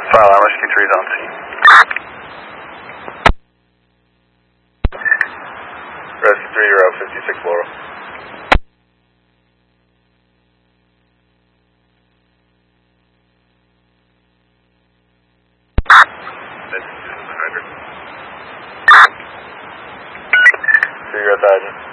Fire alarm rescue 3 is on scene. Rescue 3, you're out 56 Laurel. That's 100. So you're at Sergeant.